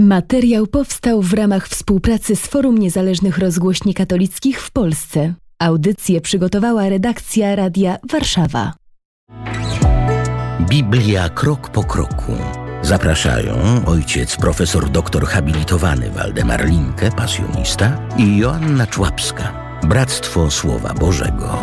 Materiał powstał w ramach współpracy z Forum Niezależnych Rozgłośni Katolickich w Polsce. Audycję przygotowała redakcja Radia Warszawa. Biblia krok po kroku. Zapraszają ojciec profesor doktor habilitowany Waldemar Linke, pasjonista, i Joanna Człapska, Bractwo Słowa Bożego.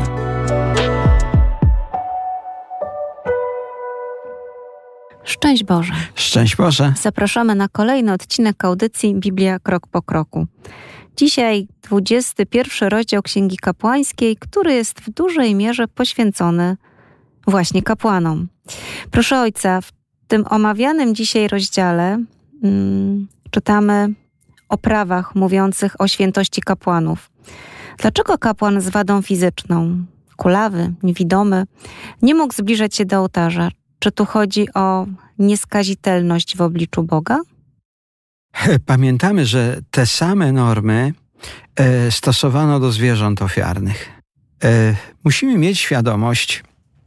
Szczęść Boże. Szczęść Boże. Zapraszamy na kolejny odcinek audycji Biblia krok po kroku. Dzisiaj 21 rozdział Księgi Kapłańskiej, który jest w dużej mierze poświęcony właśnie kapłanom. Proszę Ojca, w tym omawianym dzisiaj rozdziale czytamy o prawach mówiących o świętości kapłanów. Dlaczego kapłan z wadą fizyczną, kulawy, niewidomy, nie mógł zbliżać się do ołtarza? Czy tu chodzi o nieskazitelność w obliczu Boga? Pamiętamy, że te same normy stosowano do zwierząt ofiarnych. Musimy mieć świadomość,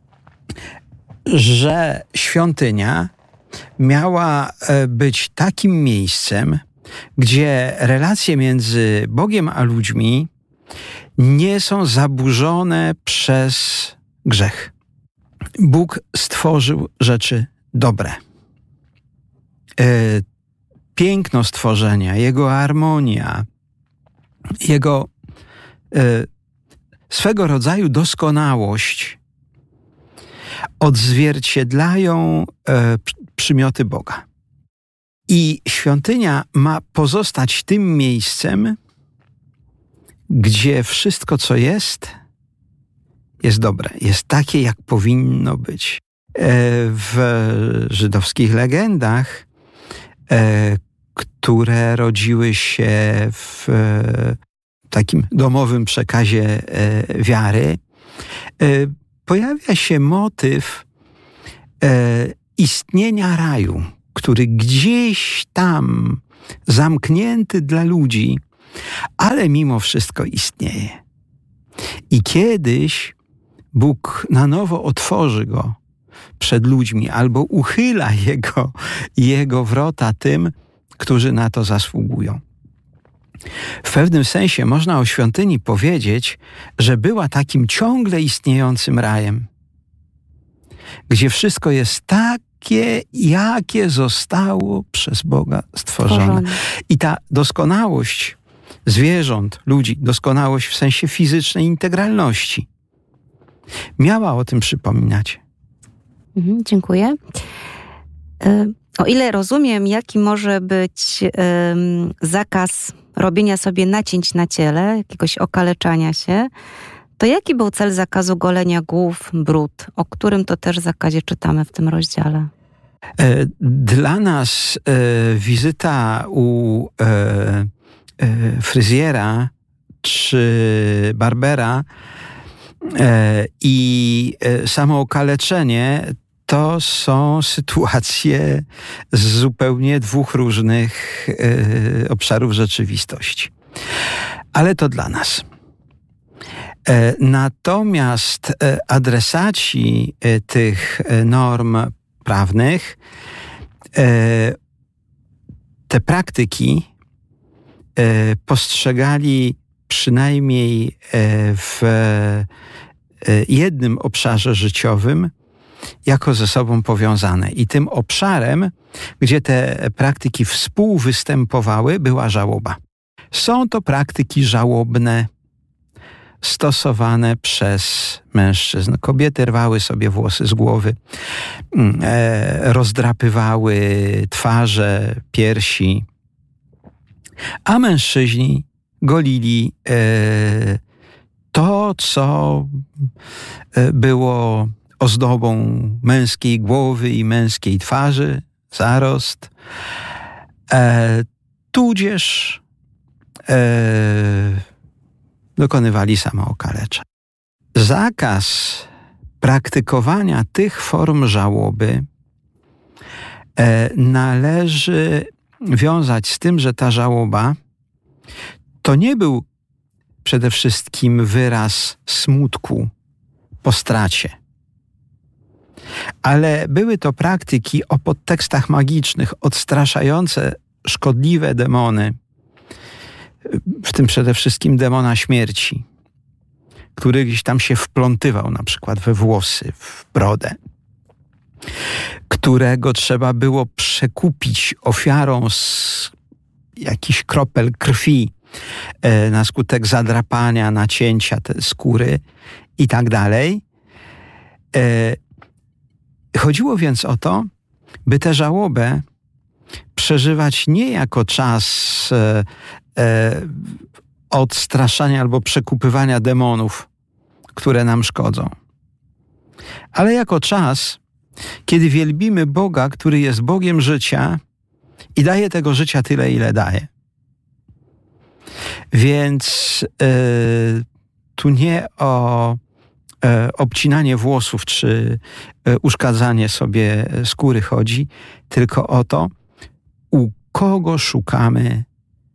że świątynia miała być takim miejscem, gdzie relacje między Bogiem a ludźmi nie są zaburzone przez grzech. Bóg stworzył rzeczy dobre. Piękno stworzenia, Jego harmonia, Jego swego rodzaju doskonałość odzwierciedlają przymioty Boga. I świątynia ma pozostać tym miejscem, gdzie wszystko, co jest dobre, jest takie, jak powinno być. W żydowskich legendach, które rodziły się w takim domowym przekazie wiary, pojawia się motyw istnienia raju, który gdzieś tam zamknięty dla ludzi, ale mimo wszystko istnieje. I kiedyś Bóg na nowo otworzy go przed ludźmi albo uchyla jego wrota tym, którzy na to zasługują. W pewnym sensie można o świątyni powiedzieć, że była takim ciągle istniejącym rajem, gdzie wszystko jest takie, jakie zostało przez Boga stworzone. I ta doskonałość zwierząt, ludzi, doskonałość w sensie fizycznej integralności, miała o tym przypominać. Dziękuję. O ile rozumiem, jaki może być zakaz robienia sobie nacięć na ciele, jakiegoś okaleczania się, to jaki był cel zakazu golenia głów, brud, o którym to też zakazie czytamy w tym rozdziale? Dla nas wizyta u fryzjera czy barbera i samo okaleczenie to są sytuacje z zupełnie dwóch różnych obszarów rzeczywistości. Ale to dla nas. Natomiast adresaci tych norm prawnych te praktyki postrzegali przynajmniej w jednym obszarze życiowym jako ze sobą powiązane. I tym obszarem, gdzie te praktyki współwystępowały, była żałoba. Są to praktyki żałobne stosowane przez mężczyzn. Kobiety rwały sobie włosy z głowy, rozdrapywały twarze, piersi, a mężczyźni golili to, co było ozdobą męskiej głowy i męskiej twarzy, zarost, tudzież dokonywali samookaleczeń. Zakaz praktykowania tych form żałoby należy wiązać z tym, że ta żałoba to nie był przede wszystkim wyraz smutku po stracie, ale były to praktyki o podtekstach magicznych, odstraszające szkodliwe demony, w tym przede wszystkim demona śmierci, który gdzieś tam się wplątywał na przykład we włosy, w brodę, którego trzeba było przekupić ofiarą z jakichś kropel krwi na skutek zadrapania, nacięcia tej skóry i tak dalej. Chodziło więc o to, by tę żałobę przeżywać nie jako czas odstraszania albo przekupywania demonów, które nam szkodzą, ale jako czas, kiedy wielbimy Boga, który jest Bogiem życia i daje tego życia tyle, ile daje. Więc tu nie o obcinanie włosów czy uszkadzanie sobie skóry chodzi, tylko o to, u kogo szukamy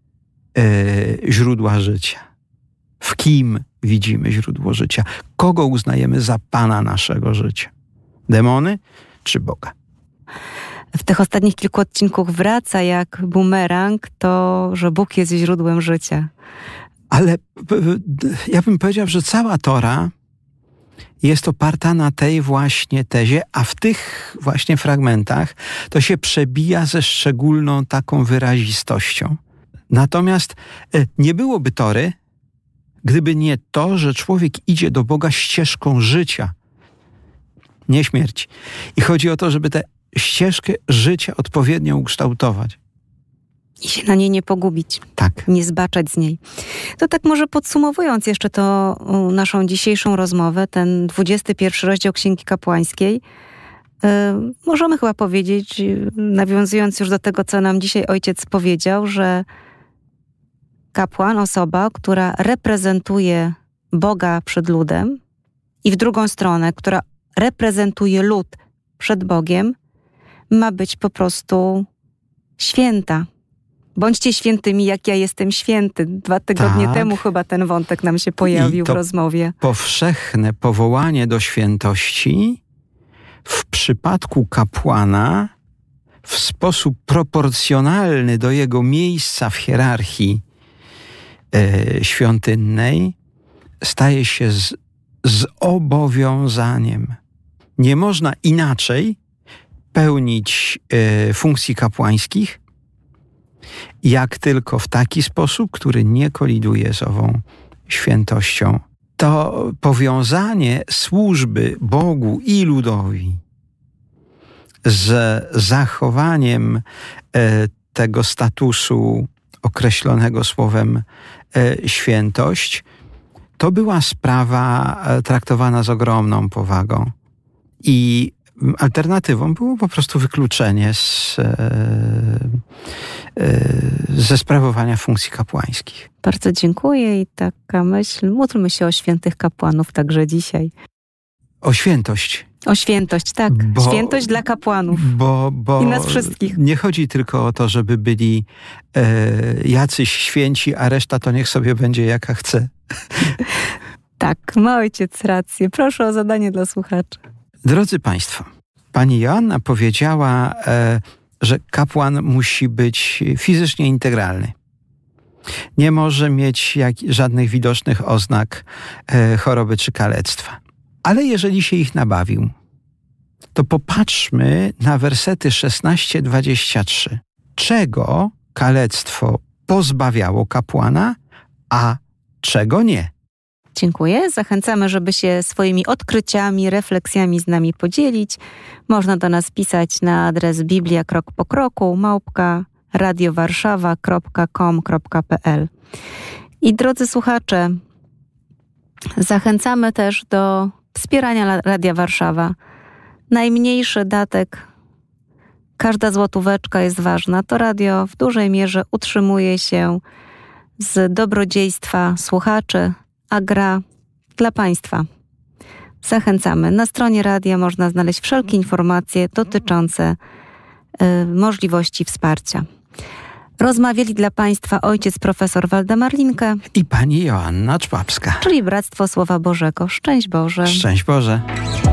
źródła życia. W kim widzimy źródło życia? Kogo uznajemy za Pana naszego życia? Demony czy Boga? W tych ostatnich kilku odcinkach wraca jak bumerang to, że Bóg jest źródłem życia. Ale ja bym powiedział, że cała Tora jest oparta na tej właśnie tezie, a w tych właśnie fragmentach to się przebija ze szczególną taką wyrazistością. Natomiast nie byłoby Tory, gdyby nie to, że człowiek idzie do Boga ścieżką życia, nie śmierci. I chodzi o to, żeby tę ścieżkę życia odpowiednio ukształtować. I się na niej nie pogubić. Tak. Nie zbaczać z niej. To tak może podsumowując jeszcze to naszą dzisiejszą rozmowę, ten 21 rozdział Księgi Kapłańskiej, możemy chyba powiedzieć, nawiązując już do tego, co nam dzisiaj ojciec powiedział, że kapłan, osoba, która reprezentuje Boga przed ludem i w drugą stronę, która reprezentuje lud przed Bogiem, ma być po prostu święta. Bądźcie świętymi, jak ja jestem święty. 2 tygodnie temu chyba ten wątek nam się pojawił w rozmowie. Powszechne powołanie do świętości w przypadku kapłana w sposób proporcjonalny do jego miejsca w hierarchii świątynnej staje się zobowiązaniem. Nie można inaczej pełnić funkcji kapłańskich, jak tylko w taki sposób, który nie koliduje z ową świętością. To powiązanie służby Bogu i ludowi z zachowaniem tego statusu określonego słowem świętość, to była sprawa traktowana z ogromną powagą. I alternatywą było po prostu wykluczenie ze sprawowania funkcji kapłańskich. Bardzo dziękuję i taka myśl, módlmy się o świętych kapłanów także dzisiaj. O świętość. O świętość, tak. Świętość dla kapłanów i nas wszystkich. Nie chodzi tylko o to, żeby byli jacyś święci, a reszta to niech sobie będzie jaka chce. Tak, ma ojciec rację. Proszę o zadanie dla słuchaczy. Drodzy Państwo, pani Joanna powiedziała, że kapłan musi być fizycznie integralny. Nie może mieć żadnych widocznych oznak choroby czy kalectwa. Ale jeżeli się ich nabawił, to popatrzmy na wersety 16-23. Czego kalectwo pozbawiało kapłana, a czego nie? Dziękuję. Zachęcamy, żeby się swoimi odkryciami, refleksjami z nami podzielić. Można do nas pisać na adres Biblia krok po kroku @radiowarszawa.com.pl. I drodzy słuchacze, zachęcamy też do wspierania Radia Warszawa. Najmniejszy datek, każda złotóweczka jest ważna. To radio w dużej mierze utrzymuje się z dobrodziejstwa słuchaczy, a gra dla Państwa. Zachęcamy. Na stronie radia można znaleźć wszelkie informacje dotyczące możliwości wsparcia. Rozmawiali dla Państwa ojciec profesor Waldemar Linke i pani Joanna Człapska, czyli Bractwo Słowa Bożego. Szczęść Boże. Szczęść Boże.